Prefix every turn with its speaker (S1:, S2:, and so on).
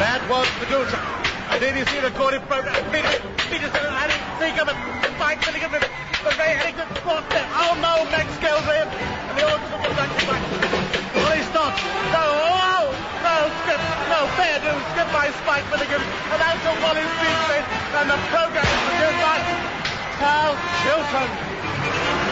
S1: That was Medusa. And then you see the recorded program. Peterson and Harry Seacombe and Mike Milligan with the Ray Harrington caught there. Oh no, Max Gelman. And the orchestra was back. Well, he stops. No, no, skip. No, fair do. Skip by Spike Milligan. And out to Wally's feet. And the program is produced by Carl Chilton.